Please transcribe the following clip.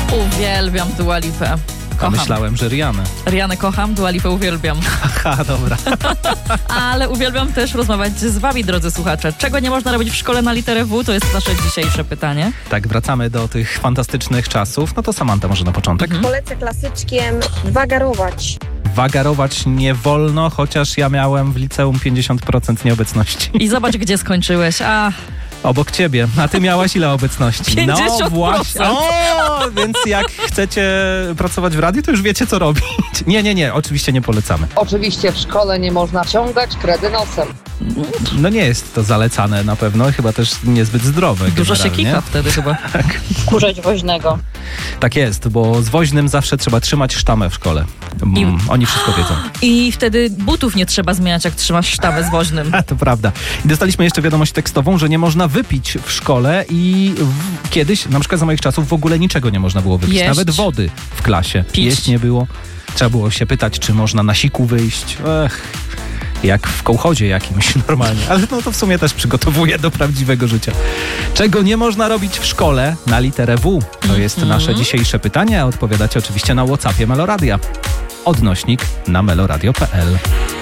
Uwielbiam Dua Lipę. Kocham. Myślałem, że Rihanę. Rihanę kocham, Dua Lipę uwielbiam. Aha, dobra. Ale uwielbiam też rozmawiać z wami, drodzy słuchacze. Czego nie można robić w szkole na literę W? To jest nasze dzisiejsze pytanie. Tak, wracamy do tych fantastycznych czasów. No to Samanta może na początek. Polecę klasyczkiem wagarować. Wagarować nie wolno, chociaż ja miałem w liceum 50% nieobecności. I zobacz, gdzie skończyłeś. Obok ciebie. A ty miałaś ile obecności? 50%. No właśnie. O, więc jak chcecie pracować w radiu, to już wiecie, co robić. Nie, oczywiście nie polecamy. Oczywiście w szkole nie można ciągać kredy nosem. No nie jest to zalecane na pewno, chyba też niezbyt zdrowe. Dużo się generalnie. kika wtedy chyba. Wkurzać woźnego. Tak jest, bo z woźnym zawsze trzeba trzymać sztamę w szkole. Oni wszystko wiedzą. I wtedy butów nie trzeba zmieniać, jak trzymasz sztamę z woźnym. To prawda. I dostaliśmy jeszcze wiadomość tekstową, że nie można wypić w szkole i kiedyś, na przykład za moich czasów, w ogóle niczego nie można było wypić. Jeść. Nawet wody w klasie. Pić. Jeść nie było. Trzeba było się pytać, czy można na siku wyjść. Jak w kołchodzie jakimś normalnie. Ale no to w sumie też przygotowuje do prawdziwego życia. Czego nie można robić w szkole na literę W? To jest nasze dzisiejsze pytanie, a odpowiadacie oczywiście na WhatsAppie Meloradia. Odnośnik na meloradio.pl.